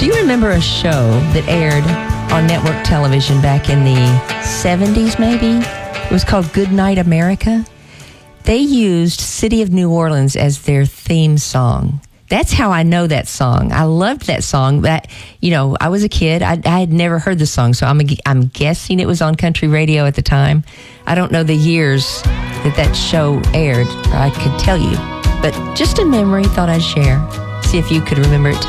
you remember a show that aired on network television back in the 70s, maybe? It was called Good Night America. They used City of New Orleans as their theme song. That's how I know that song. I loved that song. That, I was a kid. I had never heard the song, so I'm guessing it was on country radio at the time. I don't know the years that show aired. I could tell you. But just a memory, thought I'd share. See if you could remember it too.